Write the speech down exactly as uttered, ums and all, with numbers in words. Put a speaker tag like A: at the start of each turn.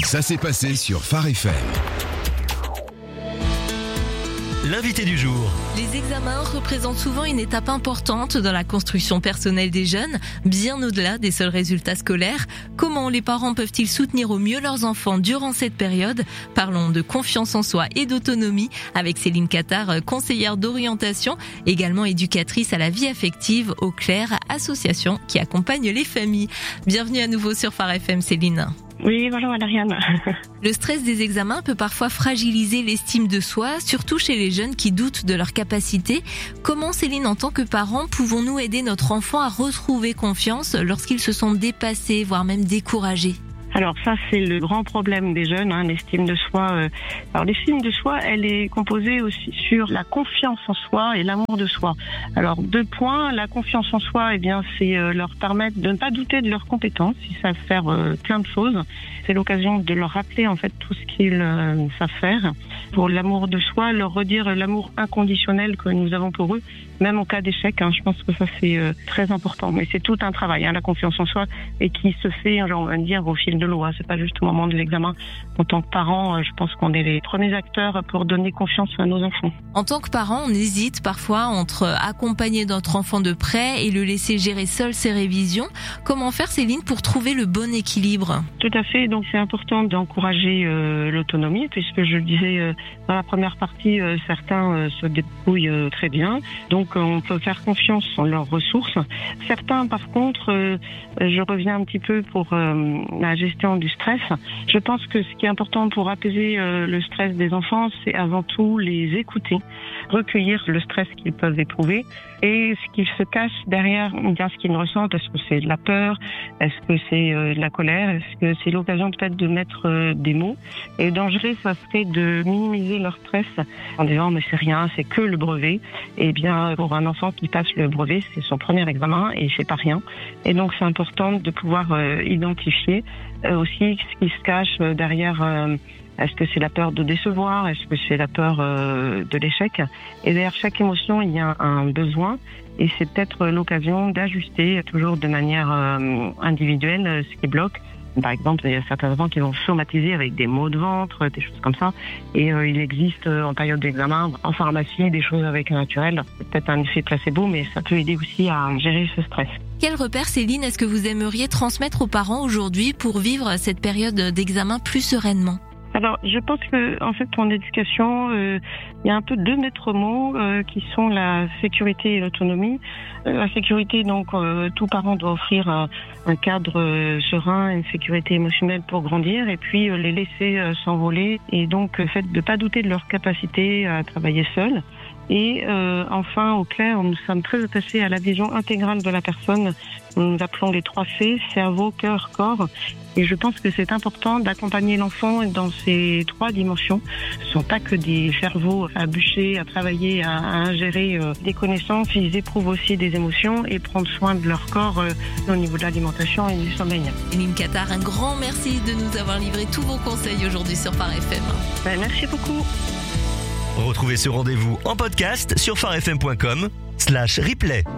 A: Ça s'est passé sur Phare F M.
B: L'invité du jour.
C: Les examens représentent souvent une étape importante dans la construction personnelle des jeunes, bien au-delà des seuls résultats scolaires. Comment les parents peuvent-ils soutenir au mieux leurs enfants durant cette période ? Parlons de confiance en soi et d'autonomie avec Céline Cattard, conseillère d'orientation, également éducatrice à la vie affective au Clair, association qui accompagne les familles. Bienvenue à nouveau sur Phare F M, Céline.
D: Oui, bonjour Adriane.
C: Le stress des examens peut parfois fragiliser l'estime de soi, surtout chez les jeunes qui doutent de leurs capacités. Comment, Céline, en tant que parents, pouvons-nous aider notre enfant à retrouver confiance lorsqu'ils se sont dépassés, voire même découragés ?
D: Alors ça, c'est le grand problème des jeunes, hein, l'estime de soi. Alors l'estime de soi, elle est composée aussi sur la confiance en soi et l'amour de soi. Alors deux points, la confiance en soi, eh bien, c'est euh, leur permettre de ne pas douter de leurs compétences, ils savent faire euh, plein de choses. C'est l'occasion de leur rappeler en fait tout ce qu'ils euh, savent faire. Pour l'amour de soi, leur redire l'amour inconditionnel que nous avons pour eux, même en cas d'échec. Hein, je pense que ça c'est euh, très important. Mais c'est tout un travail, hein, la confiance en soi, et qui se fait, on va dire, au fil de l'eau. Hein. C'est pas juste au moment de l'examen. En tant que parents, je pense qu'on est les premiers acteurs pour donner confiance à nos enfants.
C: En tant que parents, on hésite parfois entre accompagner notre enfant de près et le laisser gérer seul ses révisions. Comment faire, Céline, pour trouver le bon équilibre ?
D: Tout à fait. Donc c'est important d'encourager euh, l'autonomie, puisque je le disais euh, dans la première partie, euh, certains euh, se débrouillent euh, très bien. Donc euh, on peut faire confiance en leurs ressources. Certains, par contre, euh, je reviens un petit peu pour euh, la gestion du stress. Je pense que ce qui est important pour apaiser euh, le stress des enfants, c'est avant tout les écouter, recueillir le stress qu'ils peuvent éprouver et ce qu'ils se cache derrière, bien ce qu'ils ressentent. Est-ce que c'est de la peur ? Est-ce que c'est euh, de la colère ? Est-ce que c'est l'occasion peut-être de mettre euh, des mots ? Et dangereux, ça serait de minimiser leur stress en disant mais c'est rien, c'est que le brevet. Et bien pour un enfant qui passe le brevet, c'est son premier examen et c'est pas rien. Et donc c'est important de pouvoir euh, identifier euh, aussi ce qui se cache euh, derrière. Euh, Est-ce que c'est la peur de décevoir ? Est-ce que c'est la peur euh, de l'échec ? Et derrière chaque émotion, il y a un besoin. Et c'est peut-être l'occasion d'ajuster toujours de manière euh, individuelle euh, ce qui bloque. Par exemple, il y a certains enfants qui vont somatiser avec des maux de ventre, des choses comme ça. Et euh, il existe euh, en période d'examen, en pharmacie, des choses avec un naturel. C'est peut-être un effet placebo, mais ça peut aider aussi à gérer ce stress.
C: Quel repère, Céline, est-ce que vous aimeriez transmettre aux parents aujourd'hui pour vivre cette période d'examen plus sereinement ?
D: Alors, je pense que, en fait, en éducation, euh, il y a un peu deux maîtres mots euh, qui sont la sécurité et l'autonomie. Euh, la sécurité, donc, euh, tout parent doit offrir euh, un cadre euh, serein, une sécurité émotionnelle pour grandir, et puis euh, les laisser euh, s'envoler, et donc le fait de ne pas douter de leur capacité à travailler seuls. Et euh, enfin, au Clair, nous sommes très attachés à la vision intégrale de la personne. Nous appelons les trois C, cerveau, cœur, corps. Et je pense que c'est important d'accompagner l'enfant dans ces trois dimensions. Ce ne sont pas que des cerveaux à bûcher, à travailler, à, à ingérer euh, des connaissances. Ils éprouvent aussi des émotions et prendre soin de leur corps euh, au niveau de l'alimentation et du sommeil.
C: Céline Cattard, un grand merci de nous avoir livré tous vos conseils aujourd'hui sur Phare F M.
D: Ben, merci beaucoup.
B: Retrouvez ce rendez-vous en podcast sur pharefm point com slash replay.